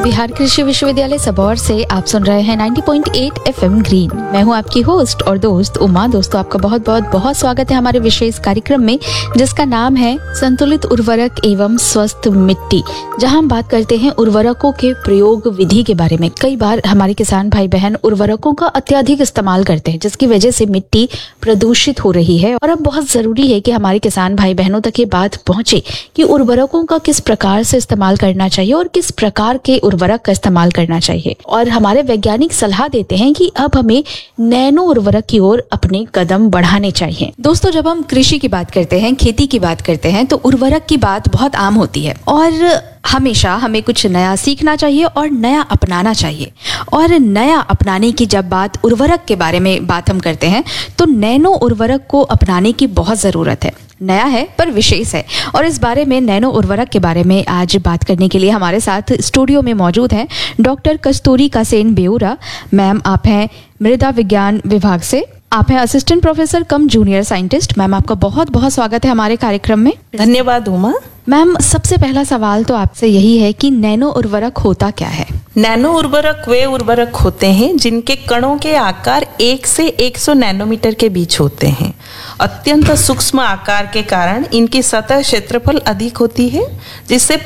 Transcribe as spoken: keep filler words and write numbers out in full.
बिहार कृषि विश्वविद्यालय सबौर से आप सुन रहे हैं नब्बे पॉइंट आठ एफएम ग्रीन। मैं हूं आपकी होस्ट और दोस्त उमा। दोस्तों, आपका बहुत बहुत बहुत स्वागत है हमारे विशेष कार्यक्रम में, जिसका नाम है संतुलित उर्वरक एवं स्वस्थ मिट्टी, जहां हम बात करते हैं उर्वरकों के प्रयोग विधि के बारे में। कई बार हमारे किसान भाई बहन उर्वरकों का अत्यधिक इस्तेमाल करते हैं, जिसकी वजह से मिट्टी प्रदूषित हो रही है। और अब बहुत जरूरी है कि हमारे किसान भाई बहनों तक ये बात पहुंचे कि उर्वरकों का किस प्रकार से इस्तेमाल करना चाहिए और किस प्रकार के उर्वरक का इस्तेमाल करना चाहिए। और हमारे वैज्ञानिक सलाह देते हैं कि अब हमें नैनो उर्वरक की ओर अपने कदम बढ़ाने चाहिए। दोस्तों, जब हम कृषि की बात करते हैं, खेती की बात करते हैं, तो उर्वरक की बात बहुत आम होती है और हमेशा हमें कुछ नया सीखना चाहिए और नया अपनाना चाहिए। और नया अपनाने की जब बात उर्वरक के बारे में बात हम करते हैं, तो नैनो उर्वरक को अपनाने की बहुत ज़रूरत है। नया है पर विशेष है, और इस बारे में नैनो उर्वरक के बारे में आज बात करने के लिए हमारे साथ स्टूडियो में मौजूद हैं डॉक्टर कस्तूरी कासेन बेउरा। मैम, आप हैं मृदा विज्ञान विभाग से, आप हैं असिस्टेंट प्रोफेसर कम जूनियर साइंटिस्ट। मैम, आपका बहुत बहुत स्वागत है हमारे कार्यक्रम में। धन्यवाद उमा। मैम, सबसे पहला सवाल तो आपसे यही है कि नैनो उर्वरक होता क्या है? नैनो उर्वरक वे उर्वरक होते हैं जिनके कणों के आकार एक से एक सौ नैनोमीटर के बीच होते हैं। अत्यंत सूक्ष्म आकार के कारण इनकी सतह क्षेत्रफल अधिक होती है, जिससे